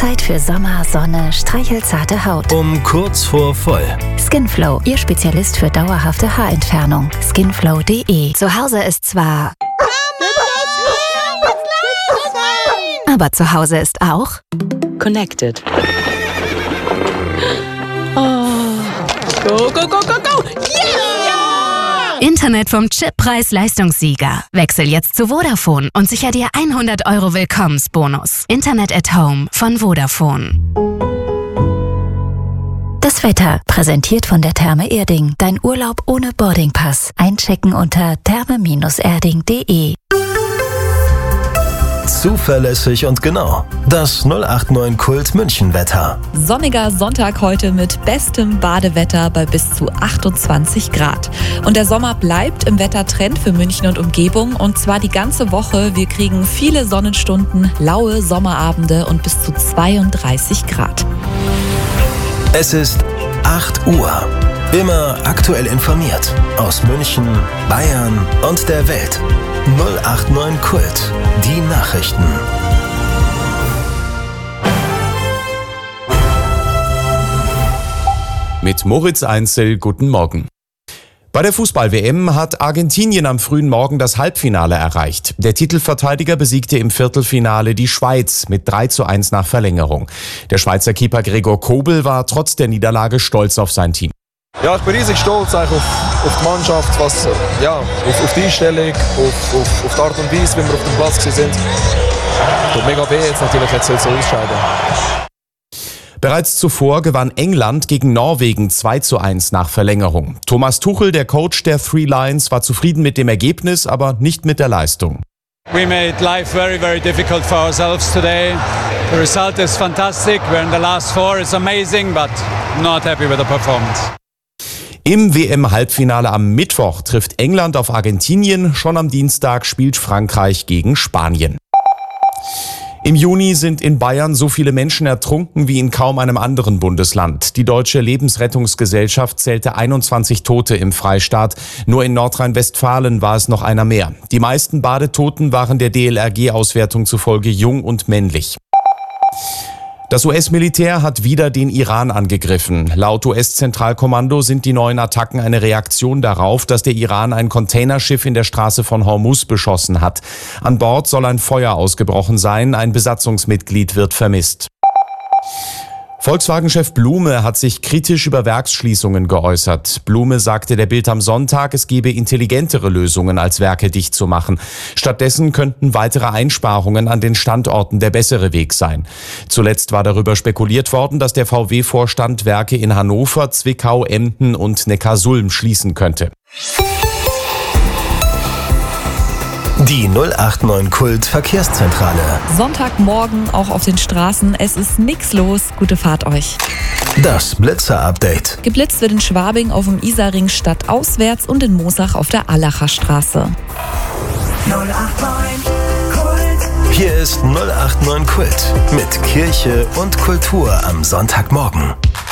Zeit für Sommer, Sonne, streichelzarte Haut. Um kurz vor voll. Skinflow, Ihr Spezialist für dauerhafte Haarentfernung. Skinflow.de. Zu Hause ist zwar... aber zu Hause ist auch... Connected. Oh. Go, go, go, go, go! Yeah! Internet vom Chip Preis-Leistungssieger. Wechsel jetzt zu Vodafone und sicher dir 100 € Willkommensbonus. Internet at Home von Vodafone. Das Wetter, präsentiert von der Therme Erding. Dein Urlaub ohne Boardingpass. Einchecken unter therme-erding.de. Zuverlässig und genau. Das 089 Kult München Wetter. Sonniger Sonntag heute mit bestem Badewetter bei bis zu 28 Grad. Und der Sommer bleibt im Wettertrend für München und Umgebung. Und zwar die ganze Woche. Wir kriegen viele Sonnenstunden, laue Sommerabende und bis zu 32 Grad. Es ist 8 Uhr. Immer aktuell informiert. Aus München, Bayern und der Welt. 089 Kult. Die Nachrichten. Mit Moritz Einzel, guten Morgen. Bei der Fußball-WM hat Argentinien am frühen Morgen das Halbfinale erreicht. Der Titelverteidiger besiegte im Viertelfinale die Schweiz mit 3:1 nach Verlängerung. Der Schweizer Keeper Gregor Kobel war trotz der Niederlage stolz auf sein Team. Ja, ich bin riesig stolz auf die Mannschaft, auf die Einstellung, auf die Art und Weise, wie wir auf dem Platz sind. Tut mega weh, jetzt natürlich so ausscheiden. Bereits zuvor gewann England gegen Norwegen 2:1 nach Verlängerung. Thomas Tuchel, der Coach der Three Lions, war zufrieden mit dem Ergebnis, aber nicht mit der Leistung. We made life very, very difficult for ourselves today. The result is fantastic. We're in the last four. It's amazing, but not happy with the performance. Im WM-Halbfinale am Mittwoch trifft England auf Argentinien. Schon am Dienstag spielt Frankreich gegen Spanien. Im Juni sind in Bayern so viele Menschen ertrunken wie in kaum einem anderen Bundesland. Die Deutsche Lebensrettungsgesellschaft zählte 21 Tote im Freistaat. Nur in Nordrhein-Westfalen war es noch einer mehr. Die meisten Badetoten waren der DLRG-Auswertung zufolge jung und männlich. Das US-Militär hat wieder den Iran angegriffen. Laut US-Zentralkommando sind die neuen Attacken eine Reaktion darauf, dass der Iran ein Containerschiff in der Straße von Hormuz beschossen hat. An Bord soll ein Feuer ausgebrochen sein, ein Besatzungsmitglied wird vermisst. Volkswagen-Chef Blume hat sich kritisch über Werksschließungen geäußert. Blume sagte der Bild am Sonntag, es gebe intelligentere Lösungen, als Werke dicht zu machen. Stattdessen könnten weitere Einsparungen an den Standorten der bessere Weg sein. Zuletzt war darüber spekuliert worden, dass der VW-Vorstand Werke in Hannover, Zwickau, Emden und Neckarsulm schließen könnte. Die 089 Kult Verkehrszentrale. Sonntagmorgen auch auf den Straßen. Es ist nichts los. Gute Fahrt euch. Das Blitzer-Update. Geblitzt wird in Schwabing auf dem Isarring stadtauswärts und in Moosach auf der Allacher Straße. 089 Kult. Hier ist 089 Kult mit Kirche und Kultur am Sonntagmorgen.